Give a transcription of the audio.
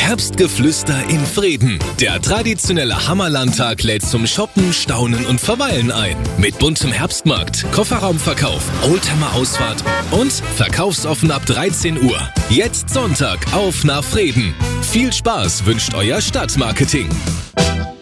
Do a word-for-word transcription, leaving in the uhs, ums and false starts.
Herbstgeflüster in Vreden. Der traditionelle Hammerlandtag lädt zum Shoppen, Staunen und Verweilen ein. Mit buntem Herbstmarkt, Kofferraumverkauf, Oldtimer-Ausfahrt und verkaufsoffen ab dreizehn Uhr. Jetzt Sonntag auf nach Vreden. Viel Spaß wünscht euer Stadtmarketing.